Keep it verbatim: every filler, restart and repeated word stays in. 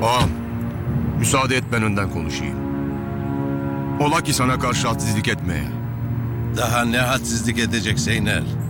Ağam, müsaade et ben önden konuşayım. Ola ki sana karşı hadsizlik etmeye. Daha ne hadsizlik edecek Zeynel?